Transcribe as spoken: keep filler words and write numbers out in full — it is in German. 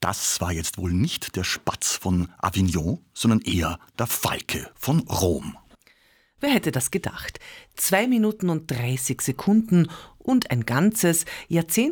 das war jetzt wohl nicht der Spatz von Avignon, sondern eher der Falke von Rom. Wer hätte das gedacht? Zwei Minuten und dreißig Sekunden und ein ganzes Jahrzehnt